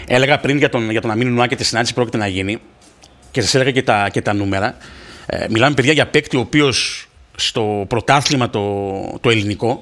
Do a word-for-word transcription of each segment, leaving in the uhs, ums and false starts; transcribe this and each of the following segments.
Έλεγα πριν για τον, για τον Αμίνου Νουά και τη συνάντηση που πρόκειται να γίνει και σας έλεγα και τα, και τα νούμερα. Ε, μιλάμε, παιδιά, για παίκτη ο οποίος στο πρωτάθλημα το, το ελληνικό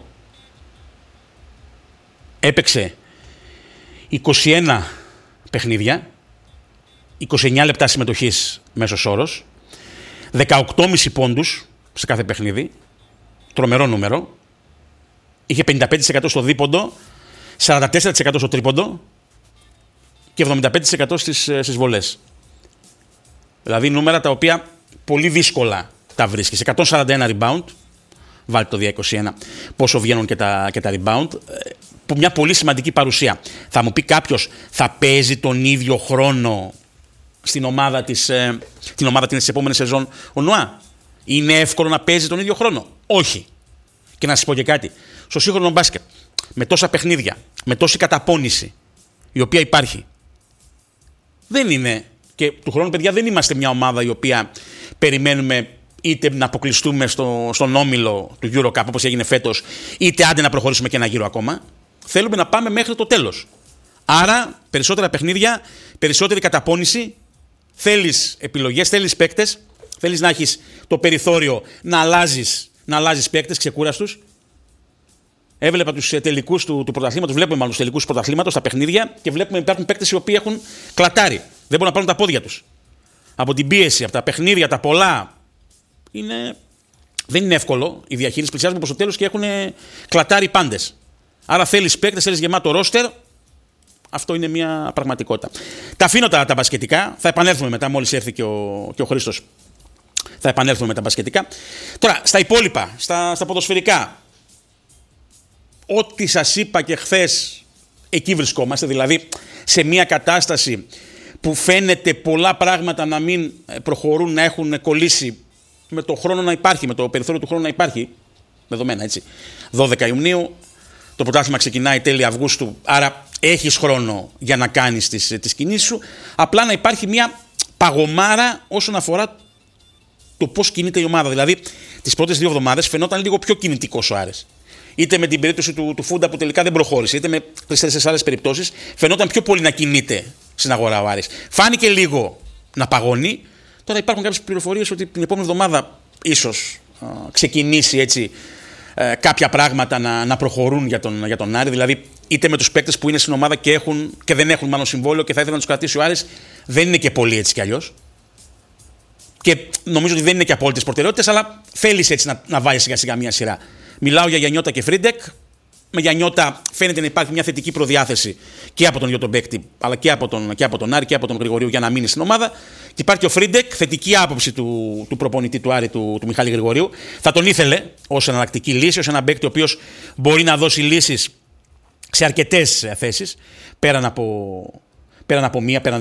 έπαιξε είκοσι ένα παιχνίδια, είκοσι εννέα λεπτά συμμετοχής μέσος όρος, δεκαοκτώ κόμμα πέντε πόντους σε κάθε παιχνίδι, τρομερό νούμερο, είχε πενήντα πέντε τοις εκατό στο δίποντο, σαράντα τέσσερα τοις εκατό στο τρίποντο και εβδομήντα πέντε τοις εκατό στις, στις βολές. Δηλαδή νούμερα τα οποία πολύ δύσκολα τα βρίσκεις. εκατόν σαράντα ένα rebound, βάλτε το δια είκοσι ένα πόσο βγαίνουν και τα, και τα rebound, μια πολύ σημαντική παρουσία. Θα μου πει κάποιος, θα παίζει τον ίδιο χρόνο στην ομάδα της, ε, την ομάδα της επόμενης σεζόν ο Νουά? Είναι εύκολο να παίζει τον ίδιο χρόνο? Όχι. Και να σας πω και κάτι. Στο σύγχρονο μπάσκετ, με τόσα παιχνίδια, με τόση καταπώνηση η οποία υπάρχει, δεν είναι, και του χρόνου, παιδιά, δεν είμαστε μια ομάδα η οποία περιμένουμε είτε να αποκλειστούμε στο, στον όμιλο του EuroCup όπως έγινε φέτος, είτε άντε να προχωρήσουμε και ένα γύρο ακόμα. Θέλουμε να πάμε μέχρι το τέλος. Άρα, περισσότερα παιχνίδια, περισσότερη καταπώνηση, θέλεις επιλογές, θέλεις παίκτες, θέλεις να έχεις το περιθώριο να αλλάζεις, να αλλάζεις παίκτες ξεκούραστους. Έβλεπα τους τελικούς του, του πρωταθλήματος, βλέπουμε μάλλον τους τελικούς του πρωταθλήματος, τα παιχνίδια, και βλέπουμε υπάρχουν παίκτες οι οποίοι έχουν κλατάρει. Δεν μπορούν να πάρουν τα πόδια τους. Από την πίεση, από τα παιχνίδια, τα πολλά. Είναι... Δεν είναι εύκολο η διαχείριση. Πλησιάζουμε προς το τέλος και έχουν κλατάρει πάντες. Άρα θέλεις παίκτες, θέλεις γεμάτο ρόστερ. Αυτό είναι μια πραγματικότητα. Τα αφήνω τα, τα μπασκετικά. Θα επανέλθουμε μετά, μόλις έρθει και ο, και ο Χρήστος. Θα επανέλθουμε με τα μπασκετικά. Τώρα, στα υπόλοιπα, στα, στα ποδοσφαιρικά. Ό,τι σας είπα και χθες, εκεί βρισκόμαστε. Δηλαδή, σε μια κατάσταση που φαίνεται πολλά πράγματα να μην προχωρούν, να έχουν κολλήσει, με το χρόνο να υπάρχει, με το περιθώριο του χρόνου να υπάρχει. Δεδομένα, έτσι. δώδεκα Ιουνίου, το πρωτάθλημα ξεκινάει τέλη Αυγούστου, άρα έχεις χρόνο για να κάνεις τις, τις κινήσεις σου. Απλά να υπάρχει μια παγωμάρα όσον αφορά το πώς κινείται η ομάδα. Δηλαδή, τις πρώτες δύο εβδομάδες φαινόταν λίγο πιο κινητικός ο Άρης. Είτε με την περίπτωση του, του Φούντα που τελικά δεν προχώρησε, είτε με τρεις-τέσσερις άλλες περιπτώσεις, φαινόταν πιο πολύ να κινείται στην αγορά ο Άρης. Φάνηκε λίγο να παγώνει. Τώρα υπάρχουν κάποιες πληροφορίες ότι την επόμενη εβδομάδα ίσως α, ξεκινήσει έτσι ε, κάποια πράγματα να, να προχωρούν για τον, για τον Άρη. Δηλαδή, είτε με τους παίκτες που είναι στην ομάδα και, έχουν, και δεν έχουν μάλλον συμβόλαιο και θα ήθελαν να τους κρατήσει ο Άρης, δεν είναι και πολύ έτσι κι αλλιώς. Και νομίζω ότι δεν είναι και απόλυτες προτεραιότητες, αλλά θέλεις έτσι να, να βάλει σιγά σιγά μια σειρά. Μιλάω για Γιαννιώτα και Φρίντεκ. Με Γιαννιώτα φαίνεται να υπάρχει μια θετική προδιάθεση και από τον ίδιο τον παίκτη, αλλά και από τον, και από τον Άρη και από τον Γρηγορίου για να μείνει στην ομάδα. Και υπάρχει ο Φρίντεκ, θετική άποψη του, του προπονητή του Άρη, του, του Μιχάλη Γρηγορίου. Θα τον ήθελε ως εναλλακτική λύση, ως ένα παίκτη ο οποίος μπορεί να δώσει λύσεις σε αρκετές θέσεις, πέραν από, πέραν από μία, πέραν